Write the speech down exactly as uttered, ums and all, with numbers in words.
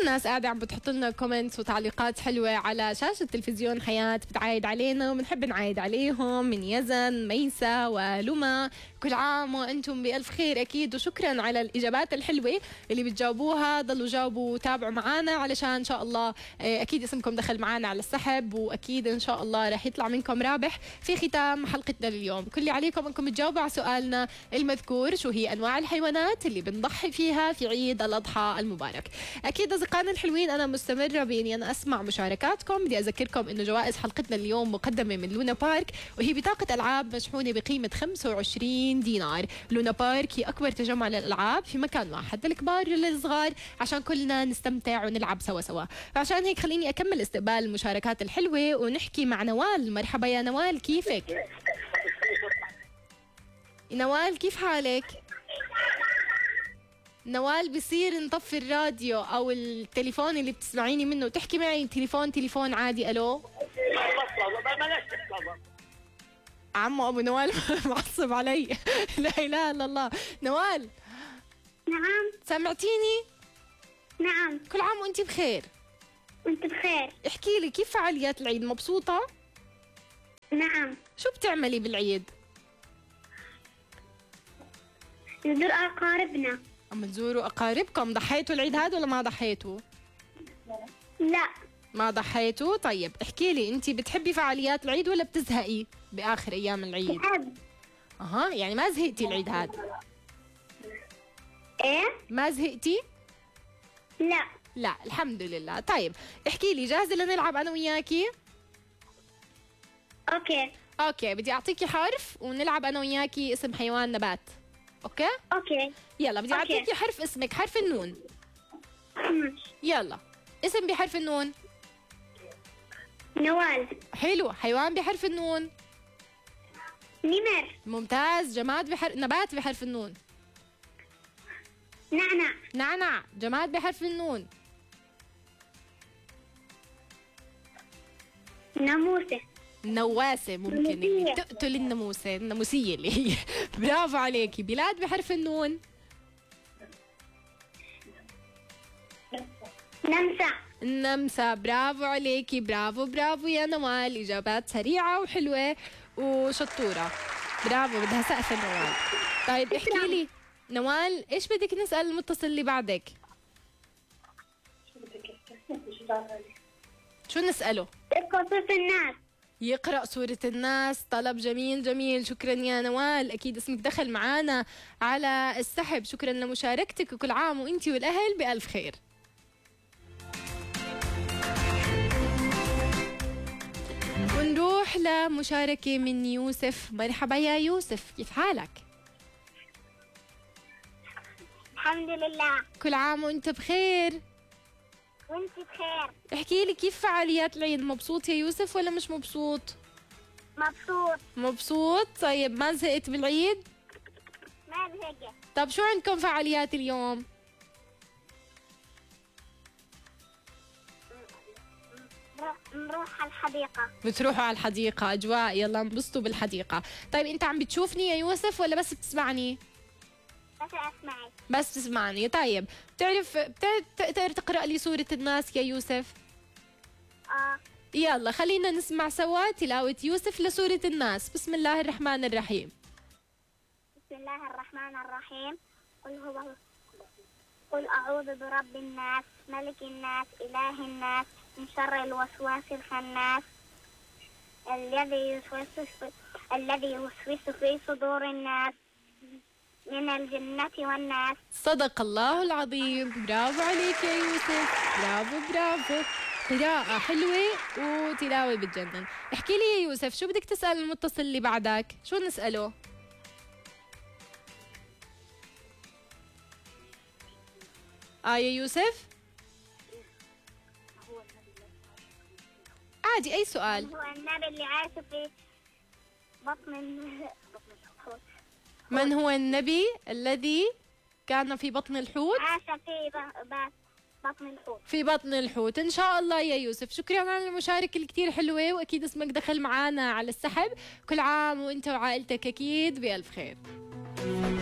الناس قاعدة عم بتحط لنا كومنتس وتعليقات حلوة على شاشة تلفزيون حياة، بتعايد علينا وبنحب نعايد عليهم. من يزن، ميسا، ولما، كل عام وأنتم بألف خير أكيد، وشكرا على الإجابات الحلوة اللي بتجاوبوها. ضلوا جاوبوا وتابعوا معنا علشان إن شاء الله أكيد اسمكم دخل معنا على السحب، وأكيد إن شاء الله رح يطلع منكم رابح في ختام حلقتنا اليوم. كل اللي عليكم أنكم تجاوبوا على سؤالنا المذكور: شو هي أنواع الحيوانات اللي بنضحي فيها في عيد الأضحى المبارك؟ أكيد أصدقائنا الحلوين، أنا مستمرة بإني أنا أسمع مشاركاتكم. بدي أذكركم إنه جوائز حلقتنا اليوم مقدمة من لونا بارك، وهي بطاقة ألعاب مشحونة بقيمة خمسة وعشرين دينار. لونا بارك هي أكبر تجمع للألعاب في مكان واحد، للكبار وللصغار، عشان كلنا نستمتع ونلعب سوا سوا. فعشان هيك خليني أكمل استقبال المشاركات الحلوة ونحكي مع نوال. مرحبا يا نوال، كيفك؟ نوال كيف حالك؟ نوال بصير نطفي الراديو او التليفون اللي بتسمعيني منه وتحكي معي تليفون تليفون عادي. الو عمو ابو نوال معصب علي. لا اله الا الله. نوال. نعم. سمعتيني؟ نعم. كل عام وانت بخير. وانت بخير. احكي لي، كيف فعاليات العيد؟ مبسوطة؟ نعم. شو بتعملي بالعيد؟ نزور أقاربنا. عم تزوروا أقاربكم. ضحيتوا العيد هذا ولا ما ضحيتوا؟ لا. ما ضحيتوا؟ طيب احكي لي، انت بتحبي فعاليات العيد ولا بتزهقي بآخر أيام العيد؟ بحب. أها، يعني ما زهقتي العيد هذا؟ إيه؟ ما زهقتي؟ لا. لا الحمد لله. طيب احكي لي، جاهزة لنلعب أنا وياكي؟ أوكي. أوكي، بدي أعطيكي حرف ونلعب أنا وياكي اسم حيوان نبات. أوكي؟ أوكي. يلا بدي أوكي. أعطيكي حرف اسمك، حرف النون. ماشي. يلا اسم بحرف النون. نوال. حلو. حيوان بحرف النون. نمر. ممتاز. جماد بحرف نبات بحرف النون. نعنع. نعنع. جماد بحرف النون. ناموسة. نواسة ممكن اللي تقتل الناموسة، الناموسية اللي هي. برافو عليكي. بلاد بحرف النون. نمسا. النمسا. برافو عليكي، برافو برافو يا نوال. إجابات سريعة وحلوة وشطورة، برافو. بدها سقف نوال. طيب احكي لي نوال، ايش بدك نسأل المتصل اللي بعدك؟ شو نسأله؟ قصص الناس. يقرأ سورة الناس. طلب جميل جميل، شكرا يا نوال. أكيد اسمك دخل معانا على السحب. شكرا لمشاركتك، وكل عام وانتي والأهل بألف خير. ونروح لمشاركة من يوسف. مرحبا يا يوسف، كيف حالك؟ الحمد لله. كل عام وانت بخير. وانت بخير. احكي لي، كيف فعاليات العيد؟ مبسوط يا يوسف ولا مش مبسوط؟ مبسوط. مبسوط. طيب ما زهقت بالعيد؟ ما بهجة. طب شو عندكم فعاليات اليوم؟ نروح على الحديقة. بتروحوا على الحديقة، أجواء، يلا انبسطوا بالحديقة. طيب أنت عم بتشوفني يا يوسف ولا بس بتسمعني؟ بس أسمعك. بس بتسمعني. طيب بتعرف بتقدر تقرأ لي سورة الناس يا يوسف؟ آه. يلا خلينا نسمع سوا تلاوة يوسف لسورة الناس. بسم الله الرحمن الرحيم. بسم الله الرحمن الرحيم. قل هو قل أعوذ برب الناس، ملك الناس، إله الناس، من شر الوسواس الخناس الذي يوسوس الذي يوسوس في صدور الناس من الجنة والناس. صدق الله العظيم. برافو عليك يا يوسف، برافو برافو. قراءة حلوة وتلاوة بتجنن. احكي لي يا يوسف، شو بدك تسأل المتصل اللي بعدك؟ شو نسأله؟ آه يا يوسف؟ عادي أي سؤال. هو النبي اللي عاش في بطن الحوت. من هو النبي الذي كان في بطن الحوت؟ عاش في بطن الحوت. في بطن الحوت إن شاء الله يا يوسف. شكرا على المشاركة الكتير حلوة، وأكيد اسمك دخل معانا على السحب. كل عام وأنت وعائلتك أكيد بألف خير.